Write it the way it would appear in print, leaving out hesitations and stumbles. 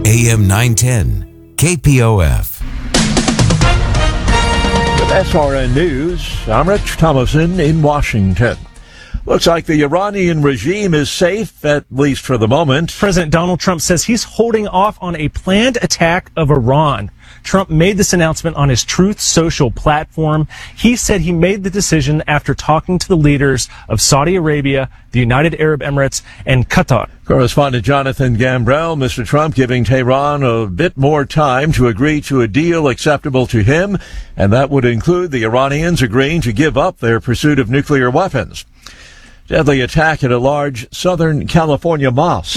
AM 910, KPOF. With SRN News, I'm Rich Thomason in Washington. Looks like the Iranian regime is safe, at least for the moment. President Donald Trump says he's holding off on a planned attack of Iran. Trump made this announcement on his Truth Social platform. He said he made the decision after talking to the leaders of Saudi Arabia, the United Arab Emirates, and Qatar. Correspondent Jonathan Gambrell, Mr. Trump giving Tehran a bit more time to agree to a deal acceptable to him, and that would include the Iranians agreeing to give up their pursuit of nuclear weapons. Deadly attack at a large Southern California mosque.